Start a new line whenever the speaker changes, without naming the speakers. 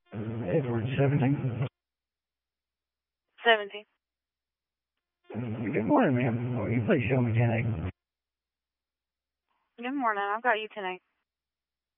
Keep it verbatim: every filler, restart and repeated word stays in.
Edward seventeen.
seventeen.
Good morning, ma'am. Will you please show me ten A?
Good morning. I've got you tonight.